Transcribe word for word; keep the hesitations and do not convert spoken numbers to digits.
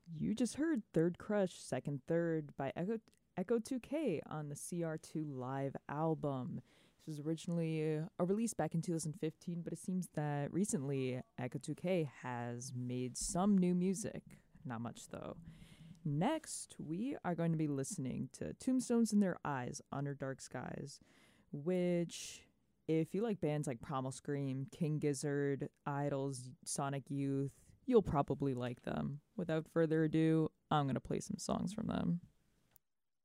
You just heard Third Crush, Second Third by Echo, Echo two K on the C R two Live album. This was originally uh, a release back in two thousand fifteen, but it seems that recently Echo two K has made some new music. Not much though. Next, we are going to be listening to Tombstones in Their Eyes, Under Dark Skies, which, if you like bands like Primal Scream, King Gizzard, Idols, Sonic Youth, you'll probably like them. Without further ado, I'm going to play some songs from them.